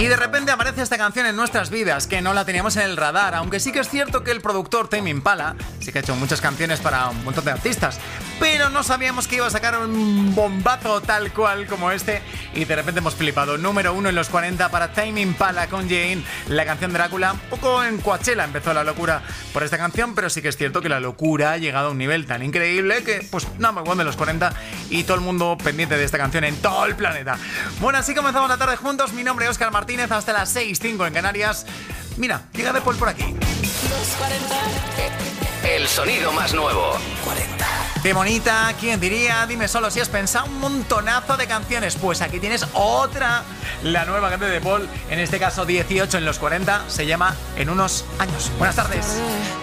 Y de repente aparece esta canción en nuestras vidas, que no la teníamos en el radar, aunque sí que es cierto que el productor Tame Impala sí que ha hecho muchas canciones para un montón de artistas, pero no sabíamos que iba a sacar un bombazo tal cual como este, y de repente hemos flipado. Número 1 en los 40 para Tame Impala con Jane, la canción Drácula. Un poco en Coachella empezó la locura por esta canción, pero sí que es cierto que la locura ha llegado a un nivel tan increíble que, pues, number one de los 40 y todo el mundo pendiente de esta canción en todo el planeta. Bueno, así comenzamos la tarde juntos. Mi nombre es Óscar Martínez, hasta las 6:05 en Canarias. Mira, llega de Paul por aquí. Los 40. El sonido más nuevo. 40. Qué bonita, ¿quién diría? Dime solo si has pensado un montonazo de canciones. Pues aquí tienes otra, la nueva canción de Paul, en este caso 18 en los 40, se llama En unos años. Buenas tardes.